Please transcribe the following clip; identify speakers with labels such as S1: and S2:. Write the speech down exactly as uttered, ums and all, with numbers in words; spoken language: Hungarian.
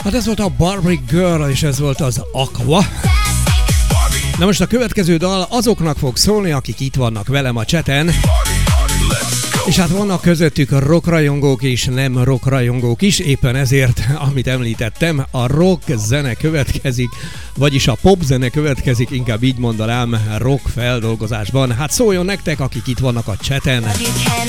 S1: Hát ez volt a Barbie Girl, és ez volt az Aqua. Na most a következő dal azoknak fog szólni, akik itt vannak velem a chaten. És hát vannak közöttük rockrajongók és nem rockrajongók is, éppen ezért, amit említettem, a rock zene következik, vagyis a pop zene következik, inkább így mondanám, rock feldolgozásban. Hát szóljon nektek, akik itt vannak a chaten.